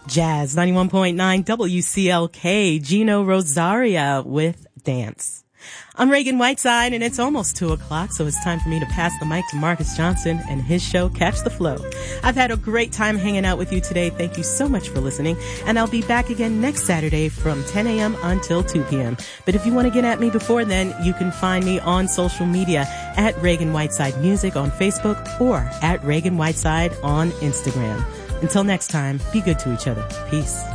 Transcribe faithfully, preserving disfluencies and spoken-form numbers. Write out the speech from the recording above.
Jazz ninety-one point nine W C L K, Gino Rosaria with Dance. I'm Reagan Whiteside, and it's almost two o'clock, so it's time for me to pass the mic to Marcus Johnson and his show, Catch the Flow. I've had a great time hanging out with you today. Thank you so much for listening, and I'll be back again next Saturday from ten a.m. until two p.m. But if you want to get at me before then, you can find me on social media at Reagan Whiteside Music on Facebook or at Reagan Whiteside on Instagram. Until next time, be good to each other. Peace.